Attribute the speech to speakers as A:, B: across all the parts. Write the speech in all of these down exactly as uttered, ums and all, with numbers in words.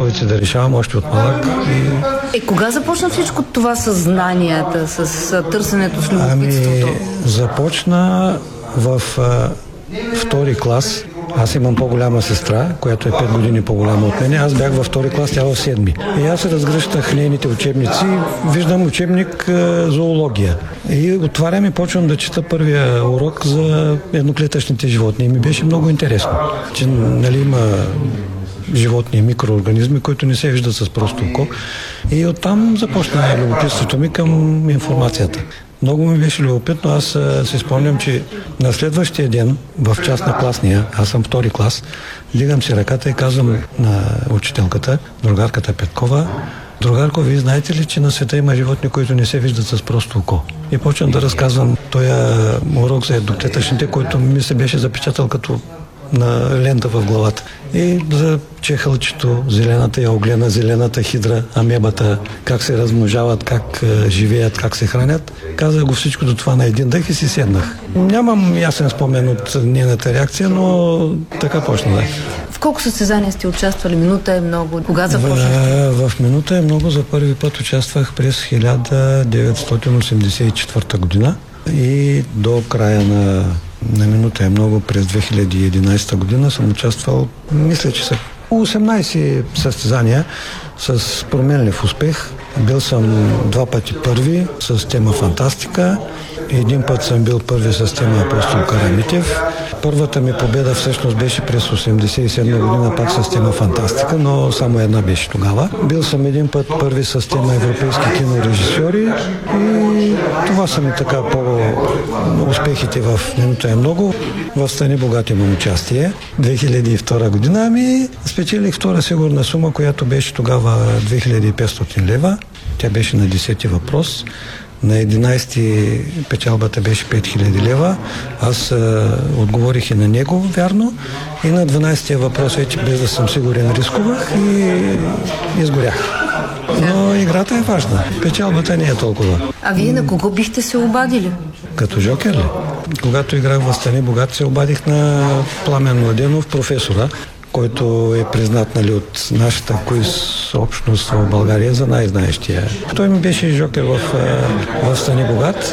A: повече да решавам още от малък.
B: И... Е, кога започна всичко това с знанията, с търсенето, с любопитството?
A: Ами, започна в а, втори клас. Аз имам по-голяма сестра, която е пет години по-голяма от мен. Аз бях във втори клас, тя в седми. И аз се разгръщах нейните учебници. Виждам учебник а, зоология. И отварям и почвам да чета първия урок за едноклетъчните животни. И ми беше много интересно, че нали, има животни, микроорганизми, които не се виждат с просто око. И оттам започна любопитството ми към информацията. Много ми беше любопитно. Аз си спомням, че на следващия ден в час на класния, аз съм втори клас, дигам си ръката и казвам на учителката, другарката Петкова: другарко, вие знаете ли, че на света има животни, които не се виждат с просто око? И почвам да разказвам този урок за едноклетъчните, който ми се беше запечатал като на лента в главата. И за чехълчето, зелената яоглена, зелената хидра, амебата, как се размножават, как е, живеят, как се хранят. Казах го всичко до това на един дъх и си седнах. Нямам ясен спомен от нейната реакция, но така почна да.
B: В колко състезания сте участвали? Минута е много. Кога започнахте?
A: В, в минута е много. За първи път участвах през хиляда деветстотин осемдесет и четвърта година и до края на на минута е много през две хиляди и единадесета година съм участвал, мисля, че са осемнадесет състезания с променлив успех. Бил съм два пъти първи с тема фантастика. Един път съм бил първи с тема Апостол Карамитев. Първата ми победа всъщност беше през осемдесет и седма година пак с тема фантастика, но само една беше тогава. Бил съм един път първи с тема европейски кинорежисьори и това са ми така по успехите в минута е много. В Стани богат имам участие. две хиляди и втора година ми спечелих втора сигурна сума, която беше тогава две хиляди и петстотин лева. Тя беше на десети въпрос. На единадесети печалбата беше пет хиляди лева. Аз а, отговорих и на него, вярно. И на дванадесетия въпрос, вече без да съм сигурен, рискувах и изгорях. Но играта е важна. Печалбата не е толкова.
B: А вие на кого бихте се обадили?
A: Като жокер ли? Когато играх в Стани богат, се обадих на Пламен Младенов, професора, който е признат нали, от нашата куиз общност в България за най-знаещия. Той ми беше жокер в, в Стани богат.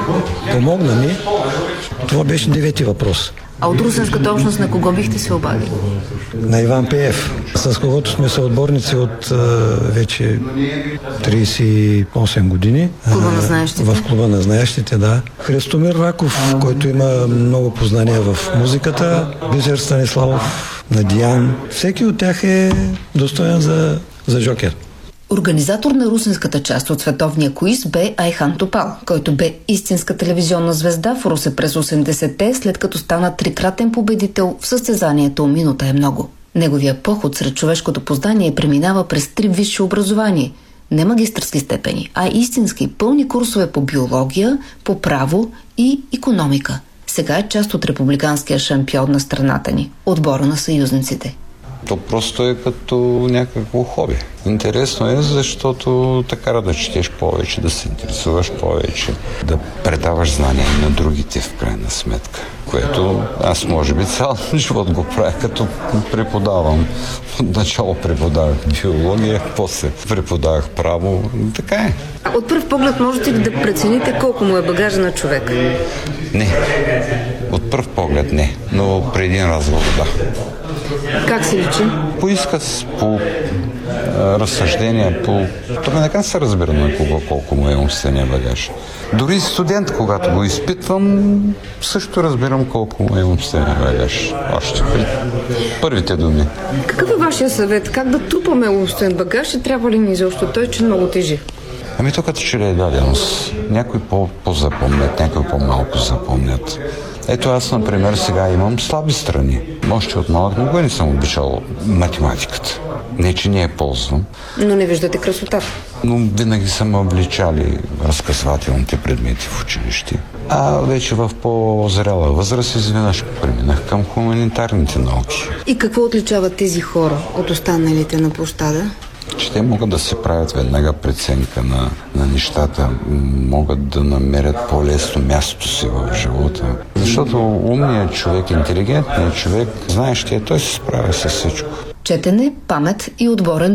A: Помогна ми. Това беше девети въпрос.
B: А от русенската общност на кого бихте се обадили?
A: На Иван Пеев, с когото сме съотборници от вече тридесет и осем години.
B: Клуба на знаещите?
A: В клуба на знаещите, да. Христомир Раков, който има много познания в музиката. Бисер Станиславов, Надиян. Всеки от тях е достоен за, за жокер.
B: Организатор на русенската част от световния куиз бе Айхан Топал, който бе истинска телевизионна звезда в Русе през осемдесетте, след като стана трикратен победител в състезанието «Минута е много». Неговия поход сред човешкото познание преминава през три висши образования, не магистърски степени, а истински пълни курсове по биология, по право и икономика. Сега е част от републиканския шампион на страната ни, отбора на съюзниците.
C: То просто е като някакво хоби. Интересно е, защото така да четеш повече, да се интересуваш повече, да предаваш знания на другите в крайна сметка. Което аз може би цял живот го правя, като преподавам. Отначало преподавах биология, после преподавах право. Така е.
B: От пръв поглед можете ли да прецените колко му е багажа на човек?
C: Не. От пръв поглед не. Но при един разговор да.
B: Как се личи?
C: По изказ, по а, разсъждения, по... Това не се разбира на кого колко му е умствения багаж. Дори студент, когато го изпитвам, също разбирам колко му е умствения багаж. Още при първите думи.
B: Какъв е вашия съвет? Как да трупаме умствен багаж и трябва ли ни изобщо той, че много тежи?
C: Ами то като че ли е даденост. Някои по-запомнят, някои по-малко запомнят. Ето аз, например, сега имам слаби страни. Още от малък много не съм обичал математиката. Не, че не я ползвам.
B: Но не виждате красотата.
C: Но винаги са ме обличали разказвателните предмети в училище. А вече в по-зрела възраст изведнъж преминах към хуманитарните науки.
B: И какво отличават тези хора от останалите на площада?
C: Че те могат да се правят веднага преценка на, на нещата, могат да намерят по-лесно мястото си в живота. Защото умният човек, интелигентният човек, знаеш, той се справя с всичко.
B: Четене, памет и отборен